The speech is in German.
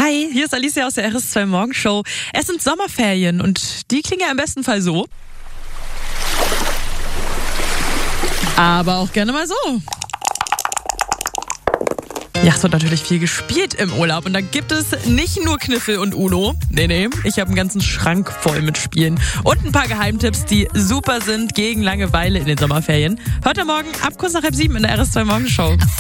Hi, hier ist Alicia aus der RS2 Morgenshow. Es sind Sommerferien und die klingen ja im besten Fall so. Aber auch gerne mal so. Ja, es wird natürlich viel gespielt im Urlaub und da gibt es nicht nur Kniffel und Uno. Nee, ich habe einen ganzen Schrank voll mit Spielen und ein paar Geheimtipps, die super sind gegen Langeweile in den Sommerferien. Heute Morgen ab kurz nach 6:30 in der RS2 Morgenshow.